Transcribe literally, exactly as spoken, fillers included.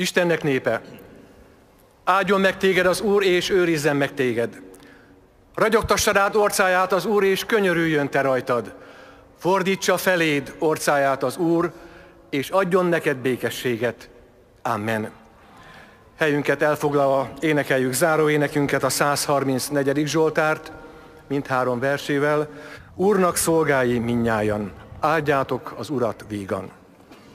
Istennek népe, áldjon meg téged az Úr, és őrizzen meg téged. Ragyogtassa rád orcáját az Úr, és könyörüljön te rajtad. Fordítsa feléd orcáját az Úr, és adjon neked békességet. Amen. Helyünket elfoglalva énekeljük záróénekünket, a száz harmincnegyedik Zsoltárt, mindhárom versével. Úrnak szolgái mindnyájan, áldjátok az Urat vígan.